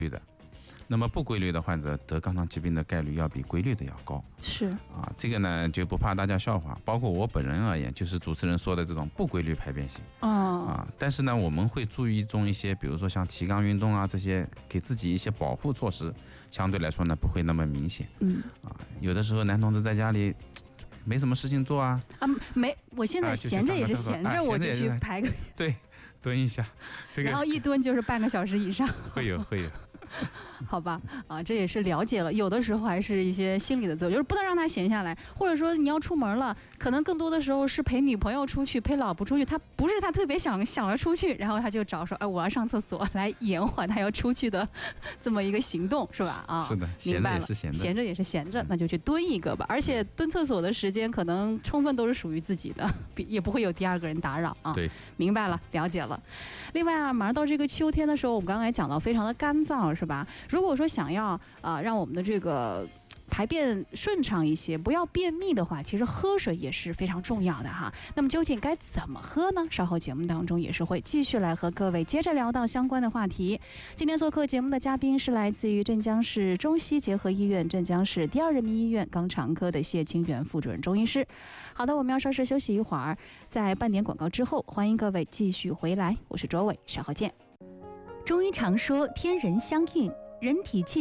的。那么不规律的患者得肛肠疾病的概率要比规律的要高。 是啊，这个呢就不怕大家笑话，包括我本人而言，就是主持人说的这种不规律排便型。但是呢，我们会注意一些，比如说像提肛运动啊这些，给自己一些保护措施，相对来说呢不会那么明显。有的时候男同志在家里没什么事情做啊。 我现在闲着也是闲着，我就去排个对，蹲一下， 然后一蹲就是半个小时以上。 会有。 好吧，这也是了解了。有的时候还是一些心理的作用，就是不能让他闲下来，或者说你要出门了，可能更多的时候是陪女朋友出去，陪老婆出去，他不是他特别想要出去，然后他就找说，我要上厕所，来延缓他要出去的这么一个行动，是吧？ 是的， 明白了， 闲着也是闲着，那就去蹲一个吧。而且蹲厕所的时间可能充分都是属于自己的，也不会有第二个人打扰啊。 对， 明白了，了解了。另外马上到这个秋天的时候，我们刚才讲到非常的干燥，是吧？如果说想要让我们的这个排便顺畅一些，不要便秘的话，其实喝水也是非常重要的哈。那么究竟该怎么喝呢？稍后节目当中也是会继续来和各位接着聊到相关的话题。今天做客节目的嘉宾是来自于镇江市中西结合医院镇江市第2人民医院肛肠科的谢清源副主任中医师。好的，我们要稍事休息一会儿，在半点广告之后，欢迎各位继续回来，我是卓伟，稍后见。 中医常说天人相应，人体气